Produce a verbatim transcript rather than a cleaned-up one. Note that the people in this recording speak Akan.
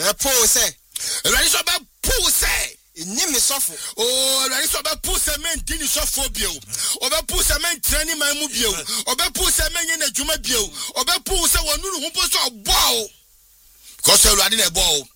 Me po say. Awurade so be po say. Ni me sofo. Oh, awurade so be po say men di ni sofo bio. Obe po say men trani man mu bio. Obe po say men ye na dwuma bio. Obe po say wonu hu po so obo. Because awurade na ebo.